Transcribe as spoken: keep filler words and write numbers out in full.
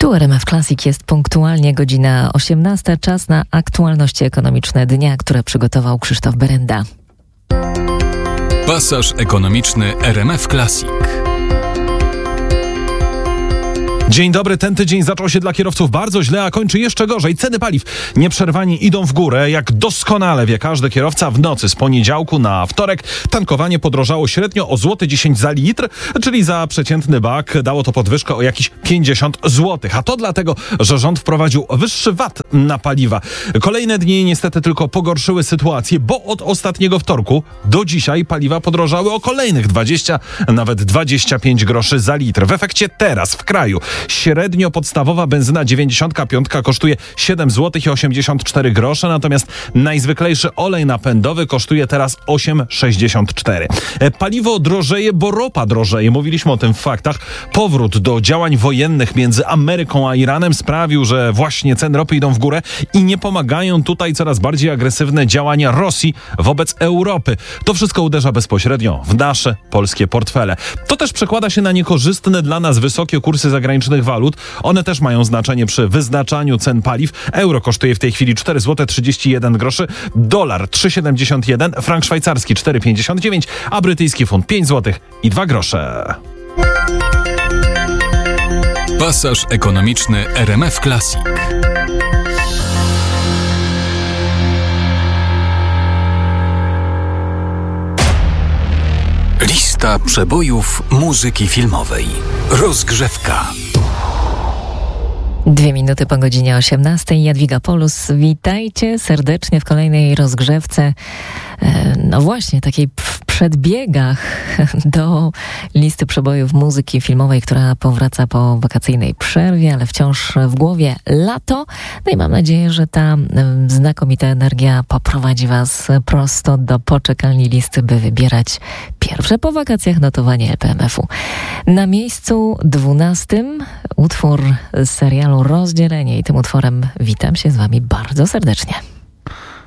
Tu R M F Classic, jest punktualnie godzina osiemnasta. Czas na aktualności ekonomiczne dnia, które przygotował Krzysztof Berenda. Pasaż ekonomiczny R M F Classic. Dzień dobry, ten tydzień zaczął się dla kierowców bardzo źle, a kończy jeszcze gorzej. Ceny paliw nieprzerwanie idą w górę, jak doskonale wie każdy kierowca. W nocy z poniedziałku na wtorek tankowanie podrożało średnio o złoty dziesięć za litr, czyli za przeciętny bak dało to podwyżkę o jakieś pięćdziesiąt złotych. A to dlatego, że rząd wprowadził wyższy V A T na paliwa. Kolejne dni niestety tylko pogorszyły sytuację, bo od ostatniego wtorku do dzisiaj paliwa podrożały o kolejnych dwadzieścia, nawet dwadzieścia pięć groszy za litr. W efekcie teraz w kraju średnio podstawowa benzyna dziewięćdziesiąt pięć kosztuje siedem złotych osiemdziesiąt cztery grosze, natomiast najzwyklejszy olej napędowy kosztuje teraz osiem sześćdziesiąt cztery. Paliwo drożeje, bo ropa drożeje. Mówiliśmy o tym w faktach. Powrót do działań wojennych między Ameryką a Iranem sprawił, że właśnie ceny ropy idą w górę i nie pomagają tutaj coraz bardziej agresywne działania Rosji wobec Europy. To wszystko uderza bezpośrednio w nasze polskie portfele. To też przekłada się na niekorzystne dla nas wysokie kursy zagraniczne walut. One też mają znaczenie przy wyznaczaniu cen paliw. Euro kosztuje w tej chwili cztery złote trzydzieści jeden groszy, dolar trzy siedemdziesiąt jeden, frank szwajcarski cztery pięćdziesiąt dziewięć, a brytyjski funt pięć złotych i dwa grosze. Pasaż ekonomiczny R M F Classic. Lista przebojów muzyki filmowej. Rozgrzewka. Dwie minuty po godzinie osiemnastej. Jadwiga Polus, witajcie serdecznie w kolejnej rozgrzewce. No właśnie, takiej w przedbiegach do listy przebojów muzyki filmowej, która powraca po wakacyjnej przerwie, ale wciąż w głowie lato. No i mam nadzieję, że ta znakomita energia poprowadzi Was prosto do poczekalni listy, by wybierać pierwsze po wakacjach notowanie L P M F u. Na miejscu dwunastym utwór z serialu Rozdzielenie i tym utworem witam się z Wami bardzo serdecznie.